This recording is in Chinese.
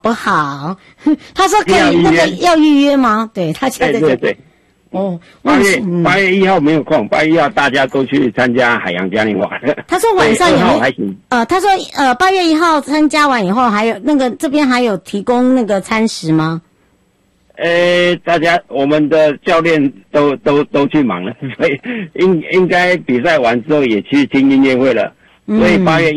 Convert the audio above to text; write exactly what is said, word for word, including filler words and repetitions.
不好，他说可以那个要预约吗？对他现在对对对。 哦， 八月八月一号没有空，八月一号大家都去参加海洋嘉年华。 他说晚上有没有还行。 呃，他说呃八月一号参加完以后，还有那个这边还有提供那个餐食吗？ 呃，大家我们的教练都都都去忙了，所以应应该比赛完之后也去听音乐会了，所以八月